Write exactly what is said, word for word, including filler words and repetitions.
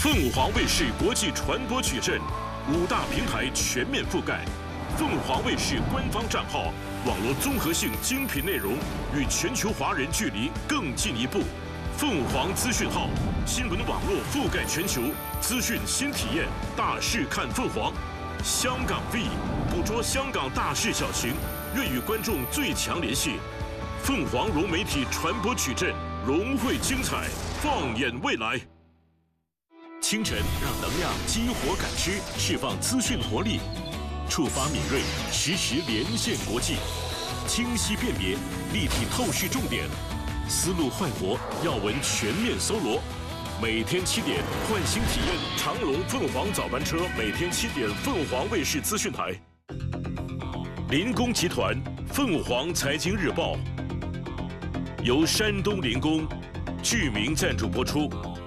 凤凰卫视国际传播矩阵，五大平台全面覆盖。凤凰卫视官方账号，网络综合性精品内容与全球华人距离更进一步。凤凰资讯号，新闻网络覆盖全球，资讯新体验，大事看凤凰。香港 V， 捕捉香港大事小情，愿与观众最强联系。凤凰融媒体传播矩阵，融汇精彩，放眼未来。清晨让能量激活感知，释放资讯活力，触发敏锐，实时连线国际，清晰辨别，立体透视重点，思路焕活，要闻全面搜罗。每天七点，唤醒体验长隆凤凰早班车，每天七点，凤凰卫视资讯台。林工集团凤凰财经日报由山东林工巨名赞助播出。